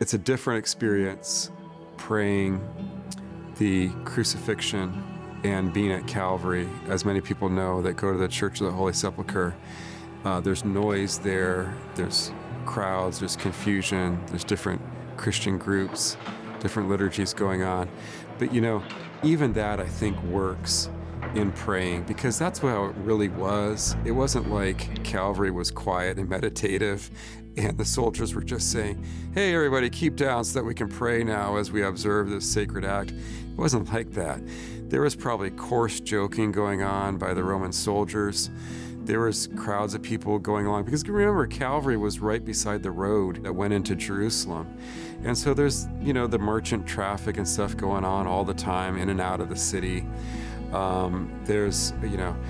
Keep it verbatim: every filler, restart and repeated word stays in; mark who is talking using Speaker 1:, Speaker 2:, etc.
Speaker 1: it's a different experience praying the crucifixion and being at Calvary. As many people know that go to the Church of the Holy Sepulchre, uh, there's noise there, there's crowds, there's confusion, there's different Christian groups, different liturgies going on. But you know, even that I think works in praying, because that's how it really was. It wasn't like Calvary was quiet and meditative and the soldiers were just saying, hey everybody, keep down so that we can pray now as we observe this sacred act. It wasn't like that. There was probably coarse joking going on by the Roman soldiers. There was crowds of people going along, because remember, Calvary was right beside the road that went into Jerusalem. And so there's, you know, the merchant traffic and stuff going on all the time in and out of the city. Um, there's, you know,